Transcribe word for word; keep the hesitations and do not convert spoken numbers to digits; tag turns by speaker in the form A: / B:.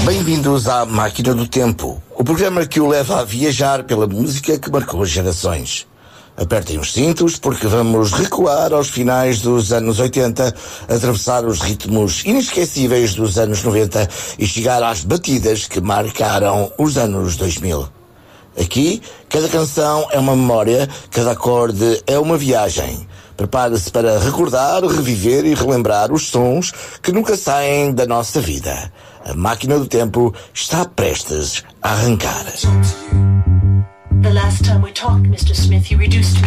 A: Bem-vindos à Máquina do Tempo, o programa que o leva a viajar pela música que marcou gerações. Apertem os cintos porque vamos recuar aos finais dos anos oitenta, atravessar os ritmos inesquecíveis dos anos noventa e chegar às batidas que marcaram os anos dois mil. Aqui, cada canção é uma memória, cada acorde é uma viagem. Prepare-se para recordar, reviver e relembrar os sons que nunca saem da nossa vida. A Máquina do Tempo está prestes a arrancar.
B: The last time we talked, mister Smith, you reduced